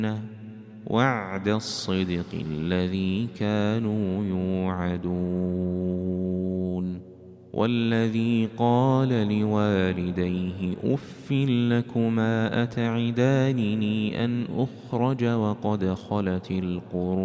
وعد الصدق الذي كانوا يوعدون والذي قال لوالديه أف لكما أتعدانني أن أخرج وقد خلت القرون